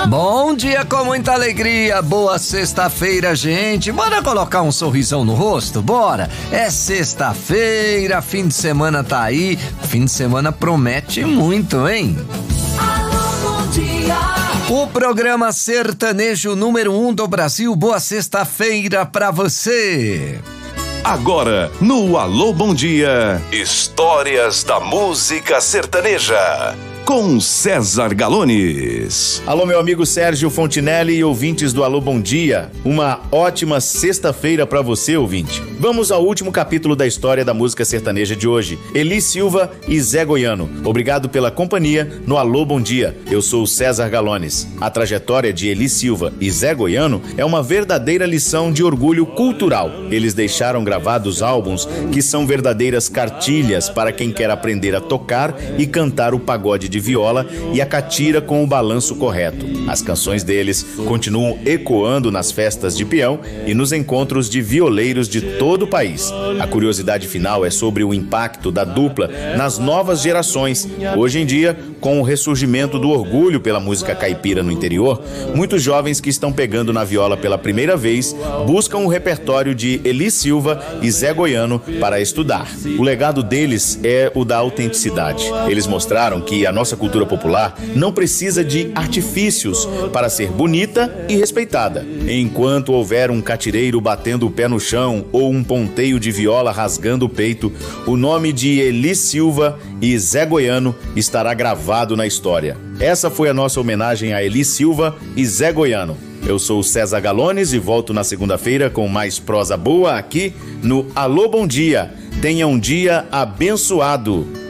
Bom dia com muita alegria, boa sexta-feira, gente. Bora colocar um sorrisão no rosto? Bora! É sexta-feira, fim de semana tá aí. Fim de semana promete muito, hein? Alô, bom dia. O programa sertanejo número 1 do Brasil. Boa sexta-feira pra você. Agora, no Alô Bom Dia, histórias da música sertaneja, com César Galones. Alô, meu amigo Sérgio Fontinelli e ouvintes do Alô Bom Dia. Uma ótima sexta-feira pra você, ouvinte. Vamos ao último capítulo da história da música sertaneja de hoje. Elis Silva e Zé Goiano. Obrigado pela companhia no Alô Bom Dia. Eu sou o César Galones. A trajetória de Elis Silva e Zé Goiano é uma verdadeira lição de orgulho cultural. Eles deixaram gravados álbuns que são verdadeiras cartilhas para quem quer aprender a tocar e cantar o pagode de viola e a catira com o balanço correto. As canções deles continuam ecoando nas festas de peão e nos encontros de violeiros de todo o país. A curiosidade final é sobre o impacto da dupla nas novas gerações. Hoje em dia, com o ressurgimento do orgulho pela música caipira no interior, muitos jovens que estão pegando na viola pela primeira vez buscam o repertório de Elis Silva e Zé Goiano para estudar. O legado deles é o da autenticidade. Eles mostraram que a nossa cultura popular não precisa de artifícios para ser bonita e respeitada. Enquanto houver um catireiro batendo o pé no chão ou um ponteio de viola rasgando o peito, o nome de Elis Silva e Zé Goiano estará gravado na história. Essa foi a nossa homenagem a Elis Silva e Zé Goiano. Eu sou o César Galones e volto na segunda-feira com mais prosa boa aqui no Alô Bom Dia. Tenha um dia abençoado.